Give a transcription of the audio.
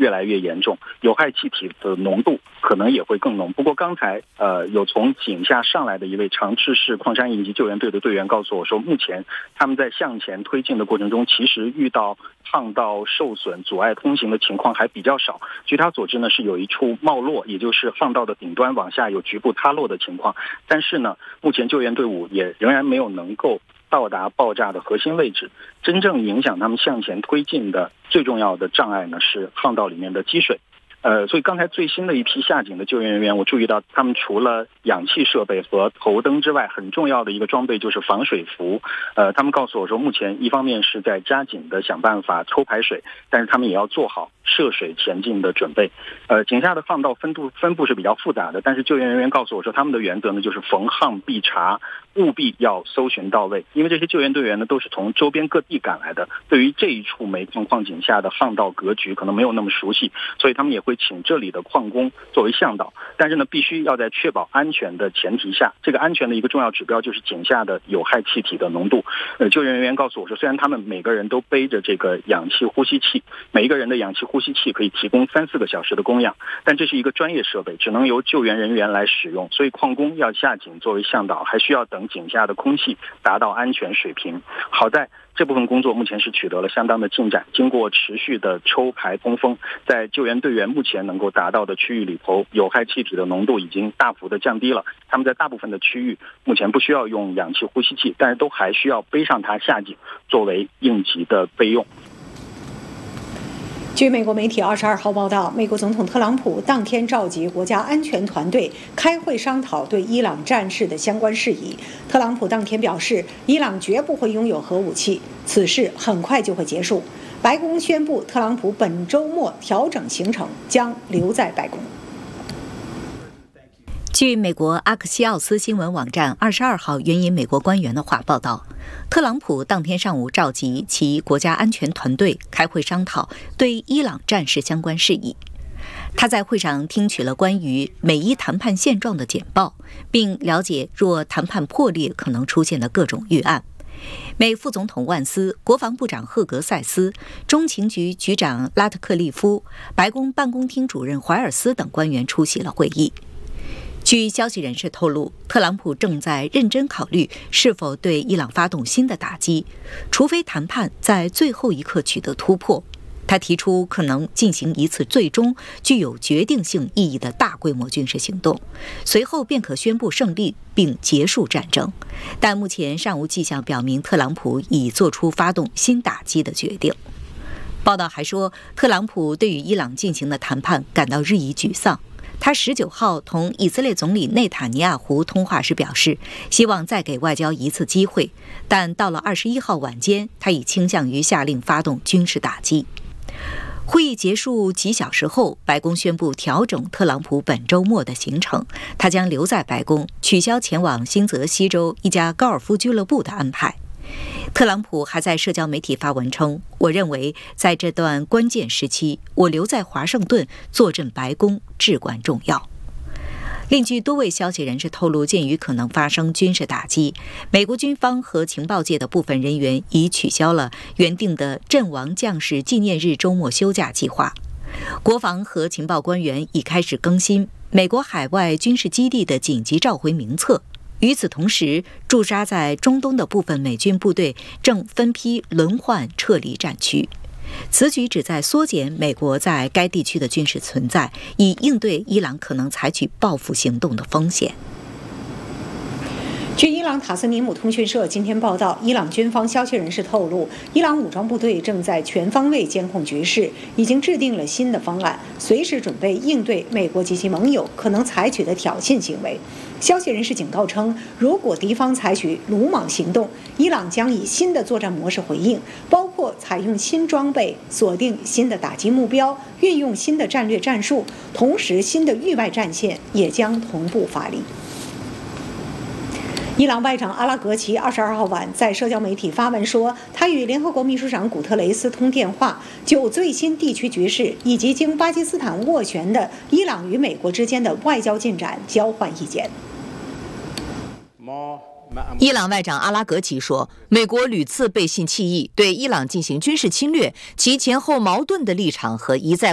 越来越严重，有害气体的浓度可能也会更浓。不过刚才有从井下上来的一位长治市矿山应急救援队的队员告诉我说，目前他们在向前推进的过程中，其实遇到巷道受损、阻碍通行的情况还比较少。据他所知呢，是有一处冒落，也就是巷道的顶端往下有局部塌落的情况。但是呢，目前救援队伍也仍然没有能够到达爆炸的核心位置。真正影响他们向前推进的最重要的障碍呢，是巷道里面的积水。所以刚才最新的一批下井的救援人员，我注意到他们除了氧气设备和头灯之外，很重要的一个装备就是防水服。他们告诉我说，目前一方面是在加紧的想办法抽排水，但是他们也要做好涉水前进的准备。井下的巷道分布是比较复杂的，但是救援人员告诉我说，他们的原则呢就是逢巷必查，务必要搜寻到位。因为这些救援队员呢都是从周边各地赶来的，对于这一处煤矿矿井下的巷道格局可能没有那么熟悉，所以他们也会请这里的矿工作为向导。但是呢，必须要在确保安全的前提下，这个安全的一个重要指标就是井下的有害气体的浓度。救援人员告诉我说，虽然他们每个人都背着这个氧气呼吸器，每一个人的氧气呼吸器可以提供3-4个小时的供氧，但这是一个专业设备，只能由救援人员来使用，所以矿工要下井作为向导，还需要等井下的空气达到安全水平。好在这部分工作目前是取得了相当的进展，经过持续的抽排通风，在救援队员目前能够达到的区域里头，有害气体的浓度已经大幅的降低了。他们在大部分的区域目前不需要用氧气呼吸器，但是都还需要背上它下井作为应急的备用。 据美国媒体22号报道，美国总统特朗普当天召集国家安全团队开会商讨对伊朗战事的相关事宜。特朗普当天表示，伊朗绝不会拥有核武器，此事很快就会结束。白宫宣布，特朗普本周末调整行程，将留在白宫。 据美国阿克西奥斯新闻网站22号援引美国官员的话报道，特朗普当天上午召集其国家安全团队开会商讨对伊朗战事相关事宜。他在会上听取了关于美伊谈判现状的简报，并了解若谈判破裂可能出现的各种预案。美副总统万斯、国防部长赫格塞斯、中情局局长拉特克利夫、白宫办公厅主任怀尔斯等官员出席了会议。据消息人士透露，特朗普正在认真考虑是否对伊朗发动新的打击，除非谈判在最后一刻取得突破。他提出可能进行一次最终具有决定性意义的大规模军事行动，随后便可宣布胜利并结束战争。但目前尚无迹象表明特朗普已做出发动新打击的决定。报道还说，特朗普对于伊朗进行的谈判感到日益沮丧。他19号同以色列总理内塔尼亚胡通话时表示，希望再给外交一次机会，但到了21号晚间，他已倾向于下令发动军事打击。会议结束几小时后，白宫宣布调整特朗普本周末的行程，他将留在白宫，取消前往新泽西州一家高尔夫俱乐部的安排。特朗普还在社交媒体发文称，我认为在这段关键时期，我留在华盛顿坐镇白宫至关重要。另据多位消息人士透露，鉴于可能发生军事打击，美国军方和情报界的部分人员已取消了原定的阵亡将士纪念日周末休假计划。国防和情报官员已开始更新美国海外军事基地的紧急召回名册。与此同时，驻扎在中东的部分美军部队正分批轮换撤离战区。此举旨在缩减美国在该地区的军事存在，以应对伊朗可能采取报复行动的风险。 据伊朗塔斯尼姆通讯社今天报道，伊朗军方消息人士透露，伊朗武装部队正在全方位监控局势，已经制定了新的方案，随时准备应对美国及其盟友可能采取的挑衅行为。消息人士警告称，如果敌方采取鲁莽行动，伊朗将以新的作战模式回应，包括采用新装备、锁定新的打击目标、运用新的战略战术，同时新的域外战线也将同步发力。伊朗外长阿拉格齐22号晚在社交媒体发文说，他与联合国秘书长古特雷斯通电话，就最新地区局势以及经巴基斯坦斡旋的伊朗与美国之间的外交进展交换意见。 伊朗外长阿拉格齐说，美国屡次背信弃义，对伊朗进行军事侵略，其前后矛盾的立场和一再